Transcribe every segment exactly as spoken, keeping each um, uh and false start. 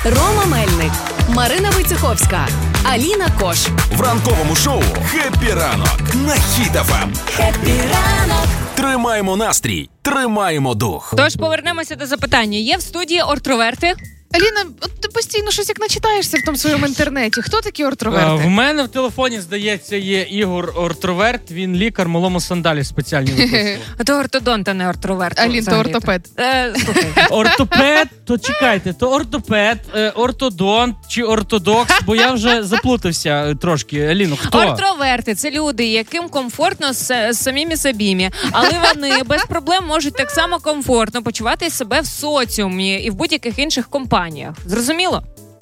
Рома Мельник, Марина Войцеховська, Аліна Кош. В ранковому шоу «Хеппі ранок» на Хіт еф ем. Хеппі ранок. Тримаємо настрій, тримаємо дух. Тож повернемося до запитання. Є в студії ортроверти? Аліна, от ти постійно щось як начитаєшся в тому своєму інтернеті. Хто такі ортроверти? А, в мене в телефоні, здається, є Ігор Ортроверт. Він лікар, малому сандалі спеціальні виписує. То ортодонт, а не ортроверт. Алін, то ортопед. Е, слухай. Ортопед, то чекайте, то ортопед, е, ортодонт чи ортодокс, бо я вже заплутався трошки. Аліно, хто? Ортроверти – це люди, яким комфортно з, з самими собі, але вони без проблем можуть так само комфортно почувати себе в соціумі і в будь-яких інших компаніях. Зрозуміло?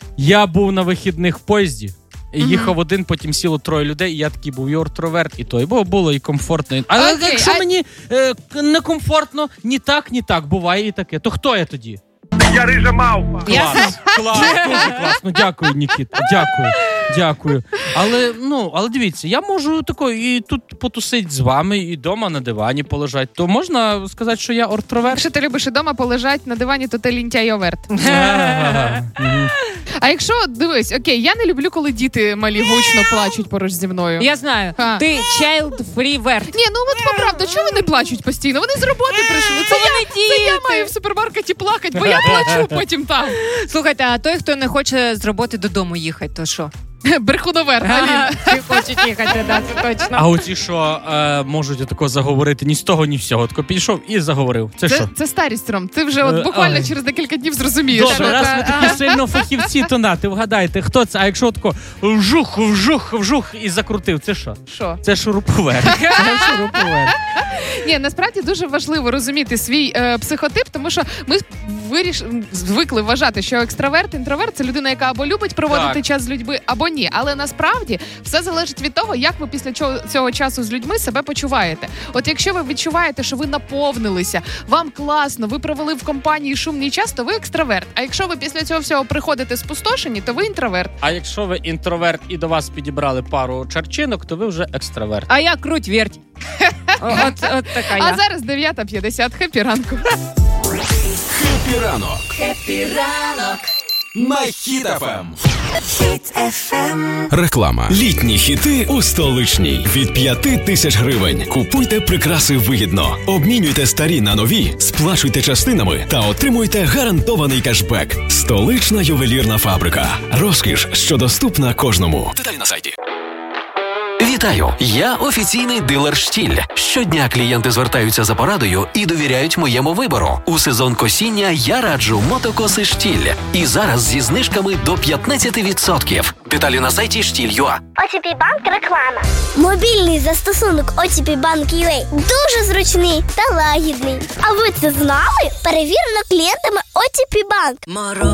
Я був на вихідних в поїзді. Їхав один, потім сіло троє людей, і я такий був і ортроверт, і то. І було, було і комфортно. Але Окей, якщо а- мені е, некомфортно, ні так, ні так, буває і таке, то хто я тоді? Я рижа мавпа. Клас, клас, дуже класно. Дякую, Нікіт. Дякую, дякую. Але, ну, але дивіться, я можу тако і тут потусити з вами, і вдома на дивані полежати. То можна сказати, що я ортроверт? Якщо ти любиш і дома полежать на дивані, то ти лінтяй-оверт. Ага. Мгм. А якщо, дивись, окей, я не люблю, коли діти малі гучно плачуть поруч зі мною. Я знаю. А. Ти child-free верт. Ні, ну от поправда, чого вони плачуть постійно? Вони з роботи прийшли. Це я, це я маю в супермаркеті плакати, бо я плачу потім там. Слухайте, а той, хто не хоче з роботи додому їхати, то що? Брехуновер, Аліна. Ти хочеш їхати, да, це точно. А оці, що е, можуть отако заговорити ні з того, ні з цього. Тако підійшов і заговорив. Це, Це, що? це старість, Ром. Ти вже от Е, буквально ай. через декілька днів зрозумієш. Добре, що раз це- ви такі сильно фахівці, то на, ти вгадайте, хто це? А якщо тако вжух, вжух, вжух і закрутив, це що? Що? Це шуруповерт. Це шуруповерт. Ні, насправді дуже важливо розуміти свій е, психотип, тому що ми виріш... звикли вважати, що екстраверт, інтроверт – це людина, яка або любить проводити Так. час з людьми, або ні. Але насправді все залежить від того, як ви після цього, цього часу з людьми себе почуваєте. От якщо ви відчуваєте, що ви наповнилися, вам класно, ви провели в компанії шумний час, то ви екстраверт. А якщо ви після цього всього приходите спустошені, то ви інтроверт. А якщо ви інтроверт і до вас підібрали пару чарчинок, то ви вже екстраверт. А я круть верть. От, от така А я. зараз дев'ята п'ятдесят. Хеппі ранку. Хеппі ранок. Хеппі ранок. На Хіт еф ем. Реклама. Літні хіти у столичній. Від п'яти тисяч гривень. Купуйте прикраси вигідно. Обмінюйте старі на нові, сплачуйте частинами та отримуйте гарантований кешбек. Столична ювелірна фабрика. Розкіш, що доступна кожному. Деталі на сайті. Вітаю! Я офіційний дилер «Штіль». Щодня клієнти звертаються за порадою і довіряють моєму вибору. У сезон косіння я раджу мотокоси «Штіль». І зараз зі знижками до п'ятнадцять відсотків. Деталі на сайті штіль крапка ю а. о ті пі Банк реклама. Мобільний застосунок о ті пі Банк ю а дуже зручний та лагідний. А ви це знали? Перевірено клієнтами о ті пі Банк.